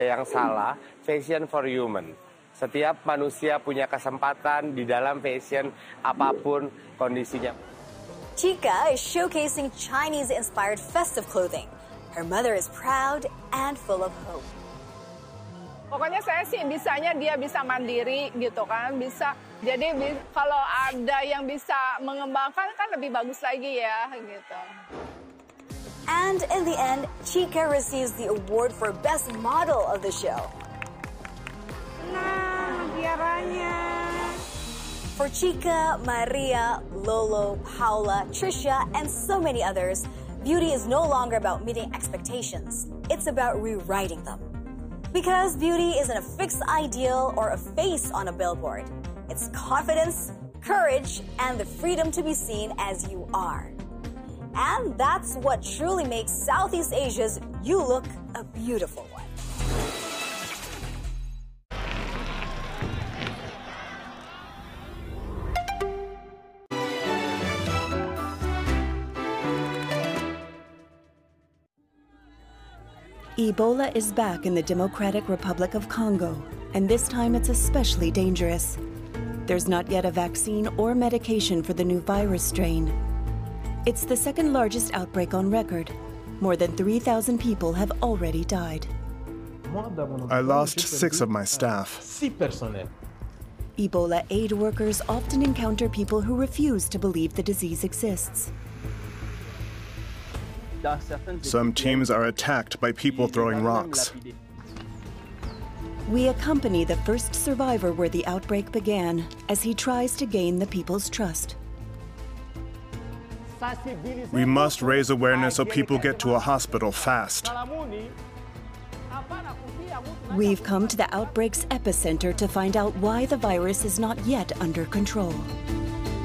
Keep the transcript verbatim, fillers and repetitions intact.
Yang salah, fashion for human. Setiap manusia punya kesempatan di dalam fashion apapun kondisinya. Chika is showcasing Chinese-inspired festive clothing. Her mother is proud and full of hope. Pokoknya saya sih bisanya dia bisa mandiri gitu kan, bisa. Jadi kalau ada yang bisa mengembangkan kan lebih bagus lagi ya gitu. And in the end, Chika receives the award for Best Model of the show. Nah, biaranya. For Chika, Maria, Lolo, Paula, Trisha, and so many others, beauty is no longer about meeting expectations. It's about rewriting them. Because beauty isn't a fixed ideal or a face on a billboard. It's confidence, courage, and the freedom to be seen as you are. And that's what truly makes Southeast Asia's You Look a beautiful one. Ebola is back in the Democratic Republic of Congo, and this time it's especially dangerous. There's not yet a vaccine or medication for the new virus strain. It's the second largest outbreak on record. More than three thousand people have already died. I lost six of my staff. Ebola aid workers often encounter people who refuse to believe the disease exists. Some teams are attacked by people throwing rocks. We accompany the first survivor where the outbreak began as he tries to gain the people's trust. We must raise awareness so people get to a hospital fast. We've come to the outbreak's epicenter to find out why the virus is not yet under control.